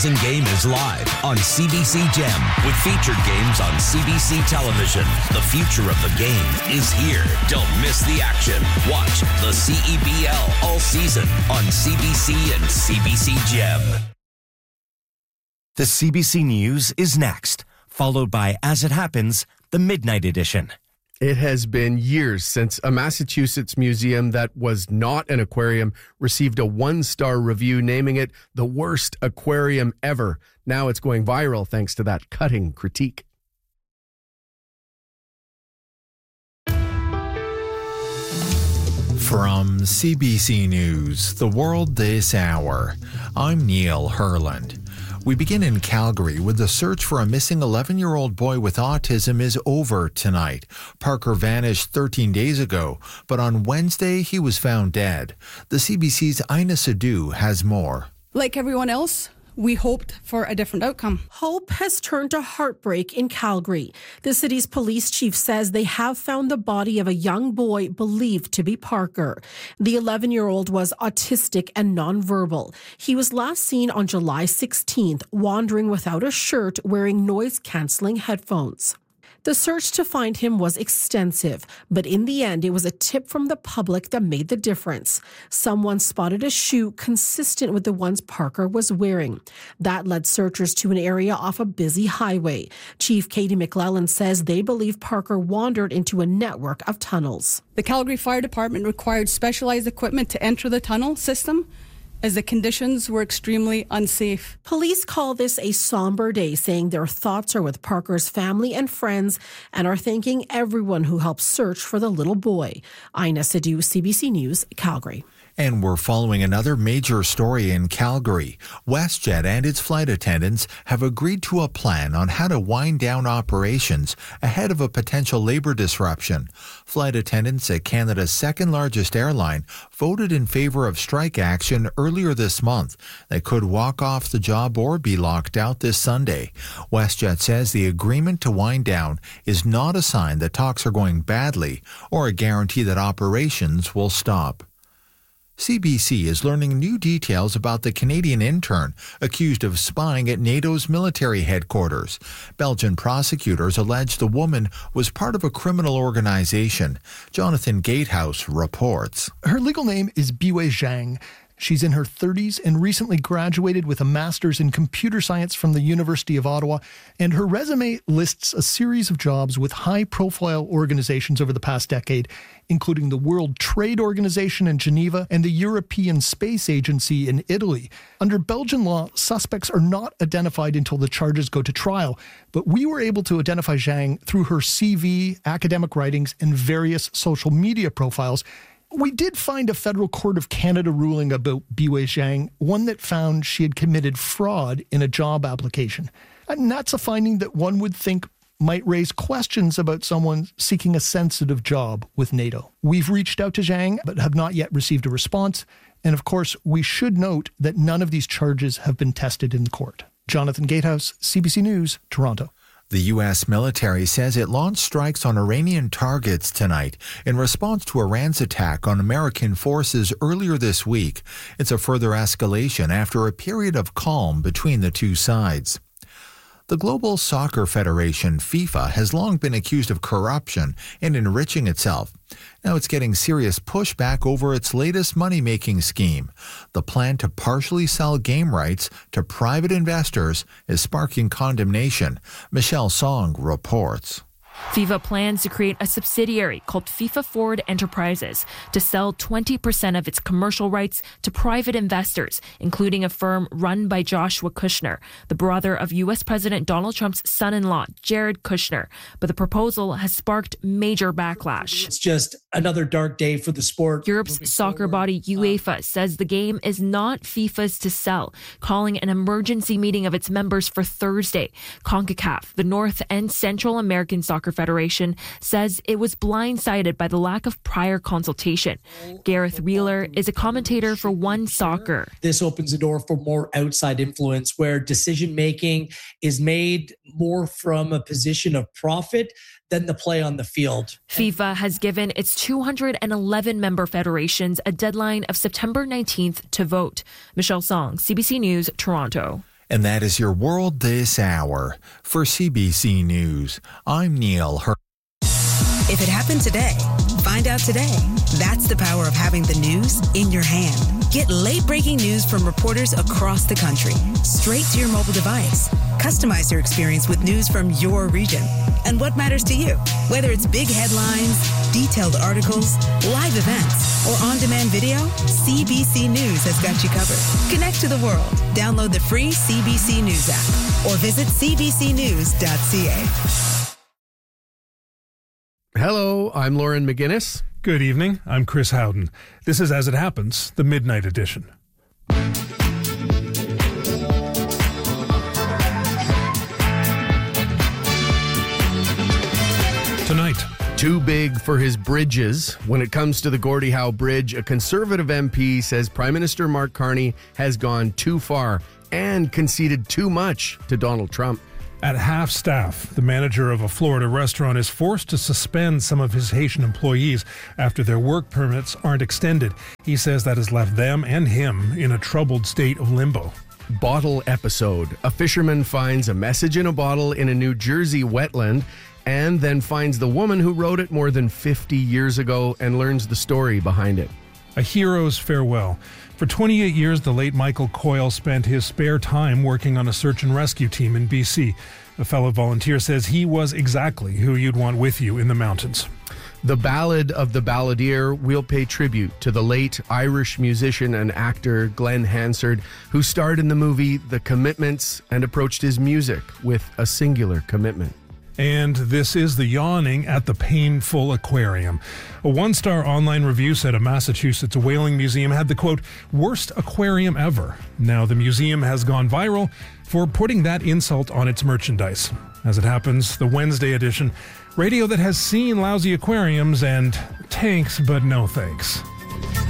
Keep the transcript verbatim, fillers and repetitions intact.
Game is live on C B C Gem with featured games on C B C television. The future of the game is here. Don't miss the action. Watch the C E B L all season on C B C and C B C Gem. The C B C News is next, followed by As It Happens, the Midnight Edition. It has been years since a Massachusetts museum that was not an aquarium received a one-star review, naming it the worst aquarium ever. Now it's going viral thanks to that cutting critique. From C B C News, The World This Hour, I'm Neil Herland. We begin in Calgary with the search for a missing eleven-year-old boy with autism is over tonight. Parker vanished thirteen days ago, but on Wednesday he was found dead. The C B C's Ina Sadhu has more. Like everyone else, we hoped for a different outcome. Hope has turned to heartbreak in Calgary. The city's police chief says they have found the body of a young boy believed to be Parker. The eleven-year-old was autistic and nonverbal. He was last seen on July sixteenth, wandering without a shirt, wearing noise-canceling headphones. The search to find him was extensive, but in the end, it was a tip from the public that made the difference. Someone spotted a shoe consistent with the ones Parker was wearing. That led searchers to an area off a busy highway. Chief Katie McClellan says they believe Parker wandered into a network of tunnels. The Calgary Fire Department required specialized equipment to enter the tunnel system, as the conditions were extremely unsafe. Police call this a somber day, saying their thoughts are with Parker's family and friends and are thanking everyone who helped search for the little boy. Ina Sadhu, C B C News, Calgary. And we're following another major story in Calgary. WestJet and its flight attendants have agreed to a plan on how to wind down operations ahead of a potential labor disruption. Flight attendants at Canada's second largest airline voted in favor of strike action earlier this month. They could walk off the job or be locked out this Sunday. WestJet says the agreement to wind down is not a sign that talks are going badly or a guarantee that operations will stop. C B C is learning new details about the Canadian intern accused of spying at NATO's military headquarters. Belgian prosecutors allege the woman was part of a criminal organization. Jonathan Gatehouse reports. Her legal name is Biwei Zhang. She's in her thirties and recently graduated with a master's in computer science from the University of Ottawa, and her resume lists a series of jobs with high-profile organizations over the past decade, including the World Trade Organization in Geneva and the European Space Agency in Italy. Under Belgian law, suspects are not identified until the charges go to trial, but we were able to identify Zhang through her C V, academic writings, and various social media profiles. We did find a federal court of Canada ruling about Biwei Zhang, one that found she had committed fraud in a job application. And that's a finding that one would think might raise questions about someone seeking a sensitive job with NATO. We've reached out to Zhang, but have not yet received a response. And of course, we should note that none of these charges have been tested in court. Jonathan Gatehouse, C B C News, Toronto. The U S military says it launched strikes on Iranian targets tonight in response to Iran's attack on American forces earlier this week. It's a further escalation after a period of calm between the two sides. The Global Soccer Federation, FIFA, has long been accused of corruption and enriching itself. Now it's getting serious pushback over its latest money-making scheme. The plan to partially sell game rights to private investors is sparking condemnation. Michelle Song reports. FIFA plans to create a subsidiary called FIFA Forward Enterprises to sell twenty percent of its commercial rights to private investors, including a firm run by Joshua Kushner, the brother of U S President Donald Trump's son-in-law, Jared Kushner. But the proposal has sparked major backlash. It's just another dark day for the sport. Europe's soccer body UEFA says the game is not FIFA's to sell, calling an emergency meeting of its members for Thursday. CONCACAF, the North and Central American Soccer Federation, says it was blindsided by the lack of prior consultation. Gareth Wheeler is a commentator for One Soccer. This opens the door for more outside influence where decision-making is made more from a position of profit than the play on the field. FIFA has given its two hundred eleven member federations a deadline of September nineteenth to vote. Michelle Song, C B C News, Toronto. And that is your world this hour. For C B C News, I'm Neil Hur. If it happened today, find out today. That's the power of having the news in your hand. Get late-breaking news from reporters across the country, straight to your mobile device. Customize your experience with news from your region and what matters to you. Whether it's big headlines, detailed articles, live events, or on-demand video, C B C News has got you covered. Connect to the world. Download the free C B C News app or visit c b c news dot c a. Hello, I'm Lauren McGinnis. Good evening, I'm Chris Howden. This is As It Happens, the Midnight Edition. Tonight. Too big for his bridges. When it comes to the Gordie Howe Bridge, a Conservative M P says Prime Minister Mark Carney has gone too far and conceded too much to Donald Trump. At half-staff, the manager of a Florida restaurant is forced to suspend some of his Haitian employees after their work permits aren't extended. He says that has left them and him in a troubled state of limbo. Bottle episode. A fisherman finds a message in a bottle in a New Jersey wetland and then finds the woman who wrote it more than fifty years ago and learns the story behind it. A hero's farewell. For twenty-eight years, the late Michael Coyle spent his spare time working on a search and rescue team in B C. A fellow volunteer says he was exactly who you'd want with you in the mountains. The Ballad of the Balladeer will pay tribute to the late Irish musician and actor Glenn Hansard, who starred in the movie The Commitments and approached his music with a singular commitment. And this is the yawning at the Painful Aquarium. A one-star online review said a Massachusetts whaling museum had the, quote, worst aquarium ever. Now the museum has gone viral for putting that insult on its merchandise. As it happens, the Wednesday edition, radio that has seen lousy aquariums and tanks, but no thanks.